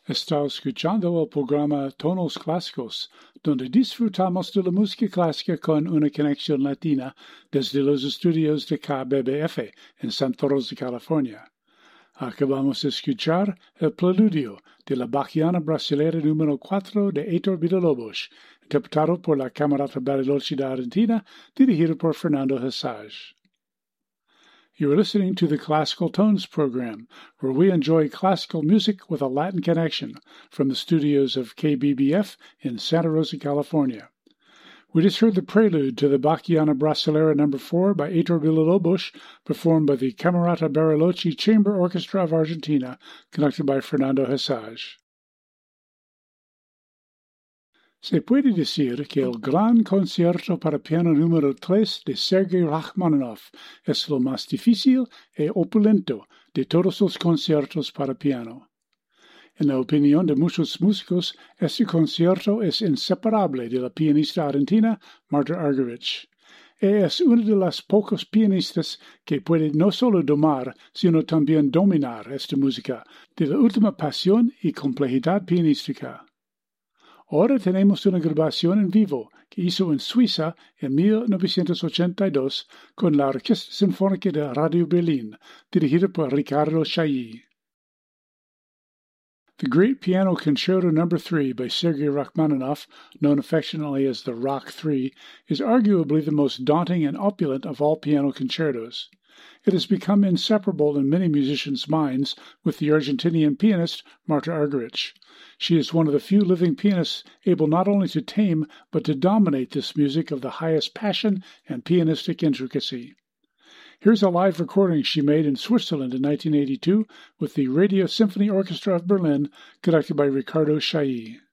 Está escuchando el programa Tonos Clásicos, donde disfrutamos de la música clásica con una conexión latina desde los estudios de KBBF en Santa Rosa, California. Acabamos de escuchar el preludio de la Bachiana Brasilera número 4 de Heitor Villa-Lobos, interpretado por la Camerata Bariloche de Argentina, dirigido por Fernando Hassaj. You are listening to the Classical Tones program, where we enjoy classical music with a Latin connection from the studios of KBBF in Santa Rosa, California. We just heard the prelude to the Bachiana Brasilera No. 4 by Heitor Villa-Lobos, performed by the Camerata Bariloche Chamber Orchestra of Argentina, conducted by Fernando Hassaj. Se puede decir que el gran concierto para piano número 3 de Sergei Rachmaninoff es lo más difícil y opulento de todos los conciertos para piano. En la opinión de muchos músicos, este concierto es inseparable de la pianista argentina Marta Argerich. Ella es una de las pocos pianistas que puede no solo domar, sino también dominar esta música de la última pasión y complejidad pianística. Ahora tenemos una grabación en vivo que hizo en Suiza en 1982 con la Orquesta Sinfónica de Radio Berlin, dirigida por Ricardo Chailly. The Great Piano Concerto No. 3 by Sergei Rachmaninoff, known affectionately as the Rock 3, is arguably the most daunting and opulent of all piano concertos. It has become inseparable in many musicians' minds with the Argentinian pianist Marta Argerich. She is one of the few living pianists able not only to tame but to dominate this music of the highest passion and pianistic intricacy. Here's a live recording she made in Switzerland in 1982 with the Radio Symphony Orchestra of Berlin, conducted by Ricardo Chailly.